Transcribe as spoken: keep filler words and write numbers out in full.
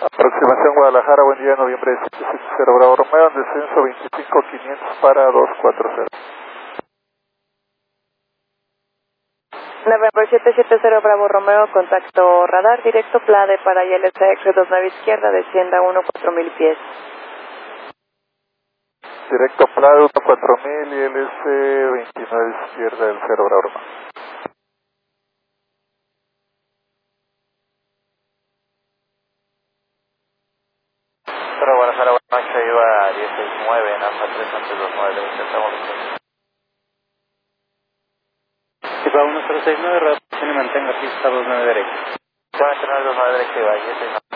Aproximación Guadalajara, buen día, noviembre siete siete cero, Bravo Romeo, en descenso veinticinco quinientos para dos cuatro cero. November siete siete cero, Bravo Romeo, contacto radar, directo Plade para I L C X veintinueve izquierda, descienda uno cuatro mil pies. Directo Plade uno cuatro mil y L C veintinueve izquierda del cero, Bravo Romeo. Pero Guadalajara, buenas noches, iba diez seis nueve en Alfa tres antes dos nueve, intentamos Iba uno cero seis nueve, reacción y mantenga pista dos nueve derecha. dos nueve derecha, iba diez seis nueve.